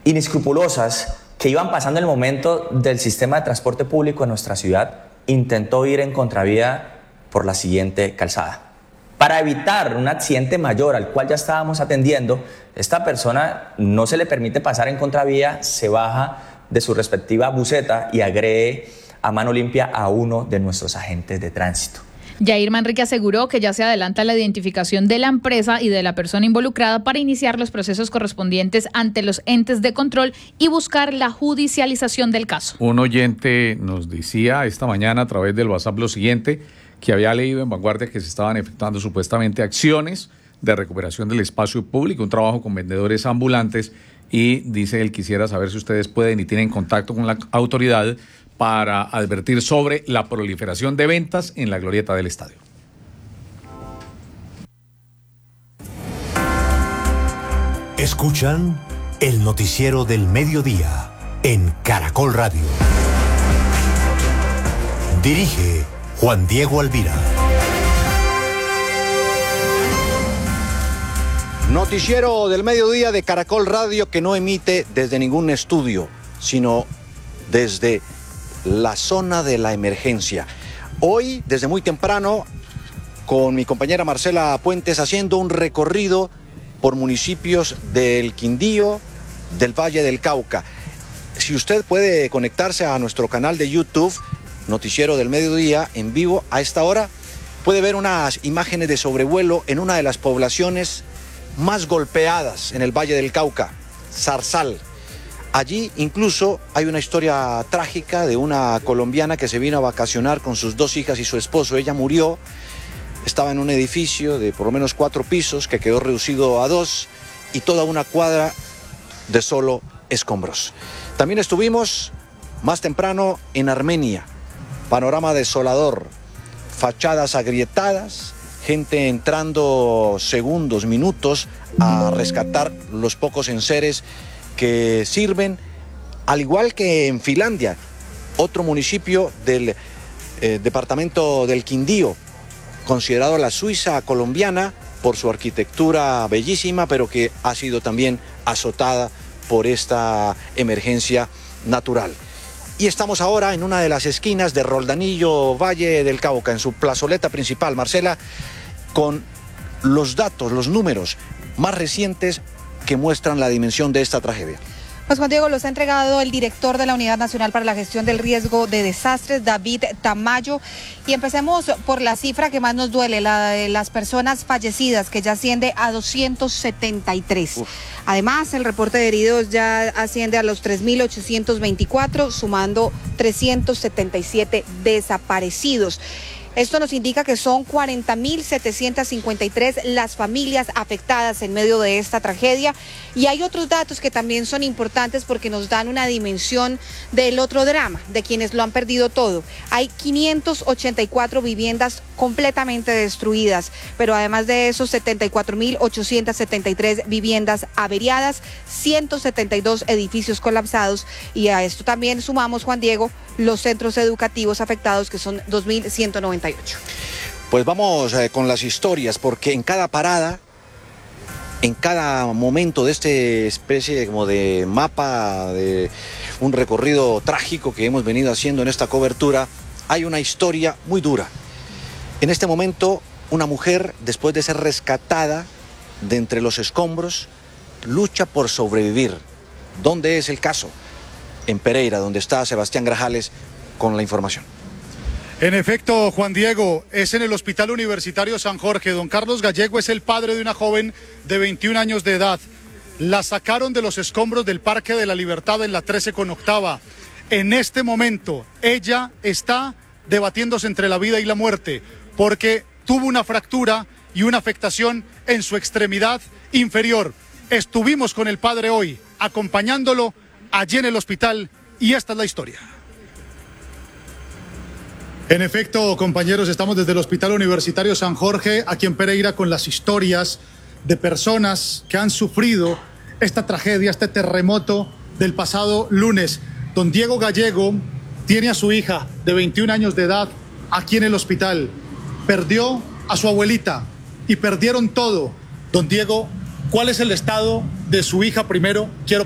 inescrupulosas que iban pasando el momento del sistema de transporte público en nuestra ciudad, intentó ir en contravía por la siguiente calzada. Para evitar un accidente mayor al cual ya estábamos atendiendo, esta persona no se le permite pasar en contravía, se baja de su respectiva buseta y agrede a mano limpia a uno de nuestros agentes de tránsito. Yair Manrique aseguró que ya se adelanta la identificación de la empresa y de la persona involucrada para iniciar los procesos correspondientes ante los entes de control y buscar la judicialización del caso. Un oyente nos decía esta mañana a través del WhatsApp lo siguiente, que había leído en Vanguardia que se estaban efectuando supuestamente acciones de recuperación del espacio público, un trabajo con vendedores ambulantes, y dice él, quisiera saber si ustedes pueden y tienen contacto con la autoridad para advertir sobre la proliferación de ventas en la glorieta del estadio. Escuchan el noticiero del mediodía en Caracol Radio. Dirige Juan Diego Alvira. Noticiero del mediodía de Caracol Radio, que no emite desde ningún estudio, sino desde la zona de la emergencia. Hoy, desde muy temprano, con mi compañera Marcela Puentes, haciendo un recorrido por municipios del Quindío, del Valle del Cauca. Si usted puede conectarse a nuestro canal de YouTube, Noticiero del Mediodía, en vivo a esta hora, puede ver unas imágenes de sobrevuelo en una de las poblaciones más golpeadas en el Valle del Cauca, Zarzal. Allí incluso hay una historia trágica de una colombiana que se vino a vacacionar con sus 2 hijas y su esposo. Ella murió, estaba en un edificio de por lo menos 4 pisos que quedó reducido a 2 y toda una cuadra de solo escombros. También estuvimos más temprano en Armenia, panorama desolador, fachadas agrietadas, gente entrando segundos, minutos a rescatar los pocos enseres que sirven, al igual que en Finlandia, otro municipio del departamento del Quindío, considerado la Suiza colombiana por su arquitectura bellísima, pero que ha sido también azotada por esta emergencia natural. Y estamos ahora en una de las esquinas de Roldanillo, Valle del Cauca, en su plazoleta principal, Marcela, con los datos, los números más recientes que muestran la dimensión de esta tragedia. Pues Juan Diego, los ha entregado el director de la Unidad Nacional para la Gestión del Riesgo de Desastres, David Tamayo. Y empecemos por la cifra que más nos duele, la de las personas fallecidas, que ya asciende a 273. Además, el reporte de heridos ya asciende a los 3.824, sumando 377 desaparecidos. Esto nos indica que son 40.753 las familias afectadas en medio de esta tragedia. Y hay otros datos que también son importantes porque nos dan una dimensión del otro drama, de quienes lo han perdido todo. Hay 584 viviendas completamente destruidas, pero además de eso, 74.873 viviendas averiadas, 172 edificios colapsados. Y a esto también sumamos, Juan Diego, los centros educativos afectados, que son 2.198. Pues vamos con las historias, porque en cada parada, en cada momento de esta especie como de mapa, de un recorrido trágico que hemos venido haciendo en esta cobertura, hay una historia muy dura. En este momento, una mujer, después de ser rescatada de entre los escombros, lucha por sobrevivir. ¿Dónde es el caso? En Pereira, donde está Sebastián Grajales con la información. En efecto, Juan Diego, es en el Hospital Universitario San Jorge. Don Carlos Gallego es el padre de una joven de 21 años de edad. La sacaron de los escombros del Parque de la Libertad en la 13 con octava. En este momento, ella está debatiéndose entre la vida y la muerte, porque tuvo una fractura y una afectación en su extremidad inferior. Estuvimos con el padre hoy, acompañándolo allí en el hospital, y esta es la historia. En efecto, compañeros, estamos desde el Hospital Universitario San Jorge, aquí en Pereira, con las historias de personas que han sufrido esta tragedia, este terremoto del pasado lunes. Don Diego Gallego tiene a su hija de 21 años de edad aquí en el hospital. Perdió a su abuelita y perdieron todo. Don Diego, ¿cuál es el estado de su hija primero? Quiero